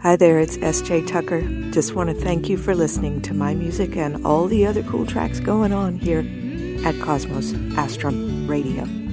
Hi there, it's S.J. Tucker. Just want to thank you for listening to my music and all the other cool tracks going on here at Cosmos Astrum Radio.